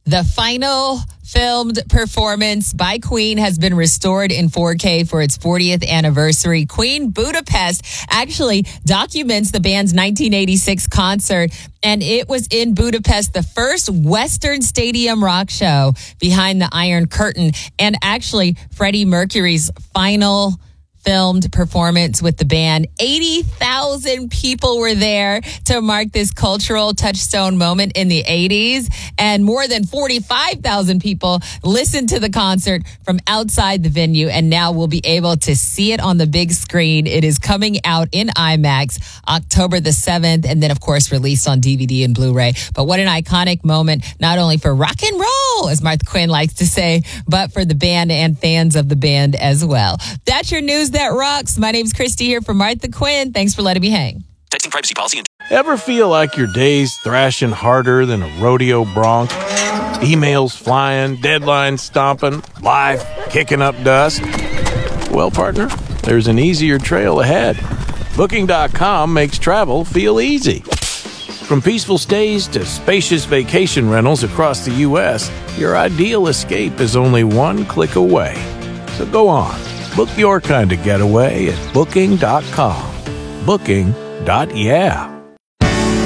The final filmed performance by Queen has been restored in 4K for its 40th anniversary. Queen Budapest actually documents the band's 1986 concert, and it was in Budapest, the first Western Stadium rock show behind the Iron Curtain, and actually Freddie Mercury's final filmed performance with the band. 80,000 people were there to mark this cultural touchstone moment in the 80s, and more than 45,000 people listened to the concert from outside the venue, and now we'll be able to see it on the big screen. It is coming out in IMAX October the 7th, and then, of course, released on DVD and Blu-ray. But what an iconic moment, not only for rock and roll, as Martha Quinn likes to say, but for the band and fans of the band as well. That's your news that rocks. My name's Christy here for Martha Quinn. Thanks for letting me hang. Texting privacy policy. Ever feel like your day's thrashing harder than a rodeo bronc? Emails flying, deadlines stomping, life kicking up dust? Well, partner, there's an easier trail ahead. Booking.com makes travel feel easy. From peaceful stays to spacious vacation rentals across the U.S., your ideal escape is only one click away. So go on. Book your kind of getaway at Booking.com. Booking.yeah.